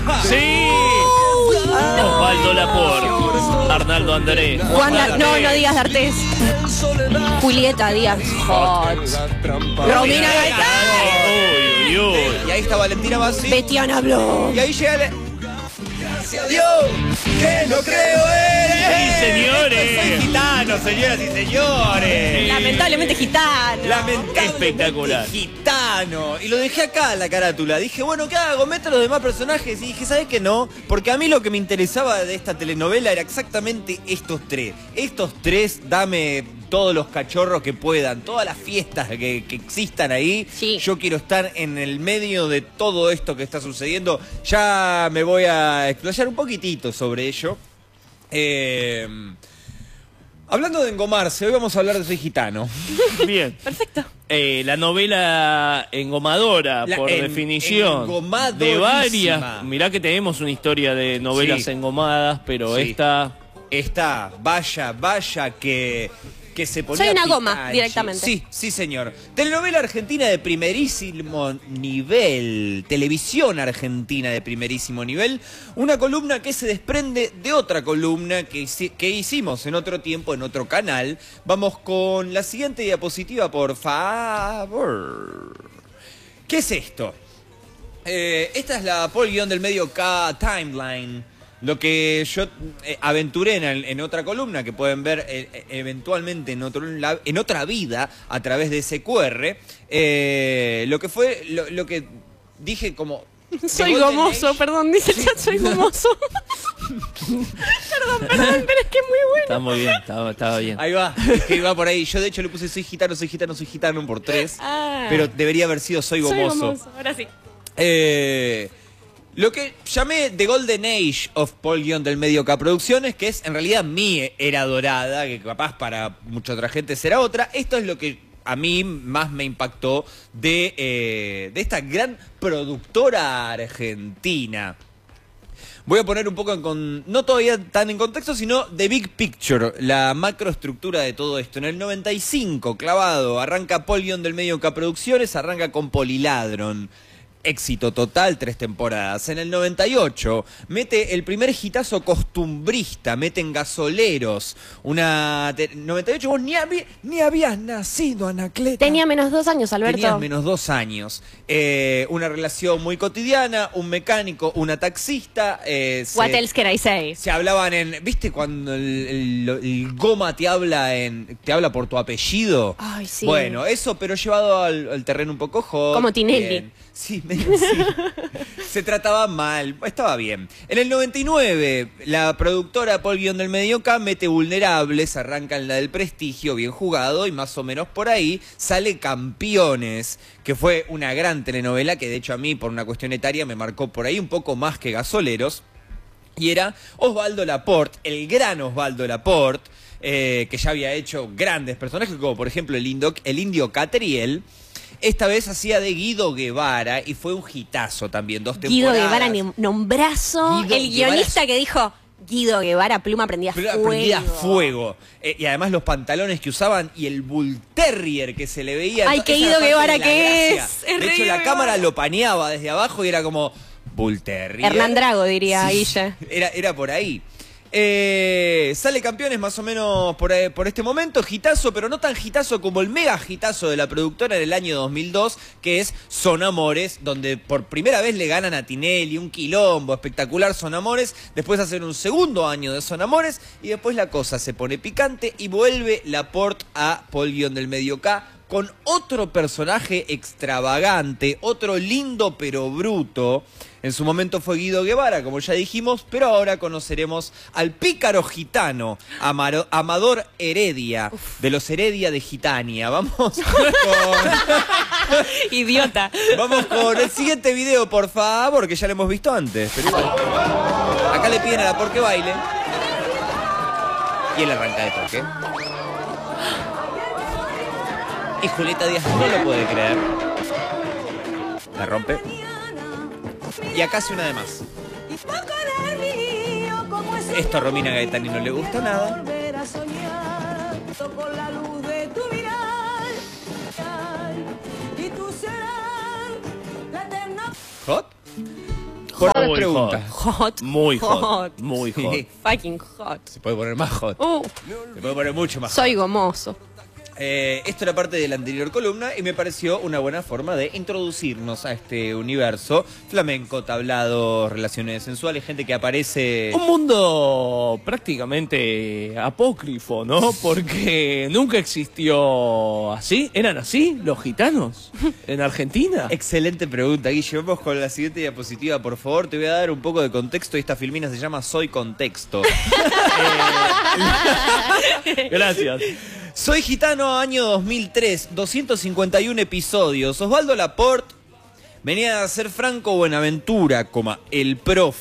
¡Sí! Osvaldo Laport, Arnaldo Andrés. No digas D'Artés. Julieta Díaz Hot. Romina Gaetano. Uy, uy, uy. Y ahí está Valentina Bassi. Betiana Blum. Y ahí llega Gracias a Dios que no creo Sí, señores. Soy gitano, señoras y señores. Lamentablemente gitano. Lamentablemente Espectacular. gitano. Y lo dejé acá en la carátula. Dije, bueno, ¿qué hago? Meto a los demás personajes. Y dije, ¿sabes qué no? Porque a mí lo que me interesaba de esta telenovela era exactamente estos tres. Estos tres, dame todos los cachorros que puedan, todas las fiestas que existan ahí. Sí. Yo quiero estar en el medio de todo esto que está sucediendo. Ya me voy a explayar un poquitito sobre ello. Hablando de engomarse, hoy vamos a hablar de Soy Gitano. Bien. Perfecto. La novela engomadora, por definición. De varias. Mirá que tenemos una historia de novelas engomadas, pero Sí. esta... Vaya que se ponía Soy una goma, Pikachu. directamente. Sí, sí, señor. Telenovela argentina de primerísimo nivel. Televisión argentina de primerísimo nivel. Una columna que se desprende de otra columna que hicimos en otro tiempo, en otro canal. Vamos con la siguiente diapositiva, por favor. ¿Qué es esto? Esta es la Paul del medio K timeline. Lo que yo aventuré en otra columna, que pueden ver eventualmente en otra vida a través de SQR, lo que fue, lo que dije como... Soy gomoso, perdón, dice el chat, soy gomoso. Perdón, pero es que es muy bueno. Está muy bien, estaba bien. Ahí va, es que iba por ahí. Yo de hecho le puse soy gitano por 3, pero debería haber sido soy gomoso. Soy gomoso, ahora sí. Lo que llamé The Golden Age of Paul del medio K Producciones, que es en realidad mi era dorada, que capaz para mucha otra gente será otra. Esto es lo que a mí más me impactó de esta gran productora argentina. Voy a poner un poco no todavía tan en contexto, sino The Big Picture, la macroestructura de todo esto. En el 95, clavado, arranca Paul del medio K Producciones, arranca con Poliladron. Éxito total, 3 temporadas. En el 98 mete el primer hitazo costumbrista, mete en Gasoleros. 98 vos ni habías nacido, Anacleta. Tenía menos 2 años, Alberto. Tenías menos 2 años. Una relación muy cotidiana, un mecánico, una taxista. What else can I say? Se hablaban ¿viste cuando el goma te habla por tu apellido? Ay, sí. Bueno, eso, pero llevado al terreno un poco hot. Como Tinelli. Bien. Sí, sí. Se trataba mal, estaba bien. En el 99, la productora Paul del medio K mete Vulnerables, arranca en la del Prestigio, bien jugado, y más o menos por ahí sale Campeones, que fue una gran telenovela que de hecho a mí por una cuestión etaria me marcó por ahí un poco más que Gasoleros. Y era Osvaldo Laport, el gran Osvaldo Laport, que ya había hecho grandes personajes, como por ejemplo el indio Catriel. Esta vez hacía de Guido Guevara y fue un hitazo también, 2 temporadas. Guido Guevara, nombrazo. Guido el guionista Guevara que dijo Guido Guevara, pluma prendida fuego. Prendida fuego. Y además los pantalones que usaban y el Bull Terrier que se le veía. Ay, qué Guido Guevara que es. De hecho, la cámara lo paneaba desde abajo y era como Bull Terrier. Hernán Drago, diría Guille. Era por ahí. Sale Campeones más o menos por este momento, hitazo, pero no tan hitazo como el mega hitazo de la productora en el año 2002, que es Son Amores, donde por primera vez le ganan a Tinelli, un quilombo espectacular Son Amores, después hacen un segundo año de Son Amores, y después la cosa se pone picante y vuelve Laport a Paul del medio K, con otro personaje extravagante, otro lindo pero bruto. En su momento fue Guido Guevara, como ya dijimos, pero ahora conoceremos al pícaro gitano, Amador Heredia, de los Heredia de Gitania. Vamos con... Idiota. Vamos con el siguiente video, por favor, que ya lo hemos visto antes. Pero igual. Acá le piden a la porque baile. Y él arranca de toque. Y Julieta Díaz no lo puede creer. La rompe. Y acá hace una de más. Esto a Romina Gaetani no le gusta nada. Hot, por las preguntas. Hot. Muy hot. Muy hot. Fucking hot. Se puede poner más hot. Se puede poner mucho más hot. Soy gomoso. Esto era parte de la anterior columna y me pareció una buena forma de introducirnos a este universo. Flamenco, tablado, relaciones sensuales, gente que aparece... Un mundo prácticamente apócrifo, ¿no? Porque nunca existió así. ¿Eran así los gitanos en Argentina? Excelente pregunta, Guille. Vamos con la siguiente diapositiva, por favor. Te voy a dar un poco de contexto. Esta filmina se llama Soy Contexto. Gracias. Soy Gitano, año 2003, 251 episodios. Osvaldo Laporte venía a ser Franco Buenaventura, el profe.